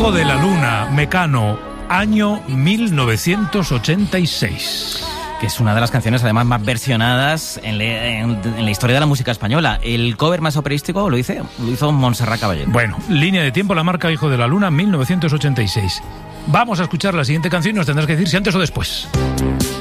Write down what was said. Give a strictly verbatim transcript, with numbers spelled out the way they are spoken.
Hijo de la Luna, Mecano, año mil novecientos ochenta y seis. Que es una de las canciones además más versionadas en, le, en, en la historia de la música española. El cover más operístico lo, hice, lo hizo Montserrat Caballero. Bueno, línea de tiempo, la marca Hijo de la Luna, mil novecientos ochenta y seis. Vamos a escuchar la siguiente canción y nos tendrás que decir si antes o después.